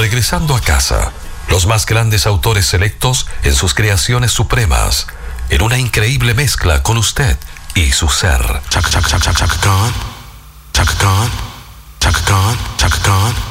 Regresando a casa, los más grandes autores selectos en sus creaciones supremas, en una increíble mezcla con usted y su ser. Chaka Khan, Chaka Khan, Chaka Khan, Chaka Khan.